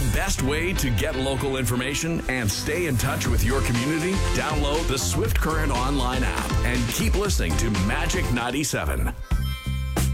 best way to get local information and stay in touch with your community? Download the Swift Current online app and keep listening to Magic 97.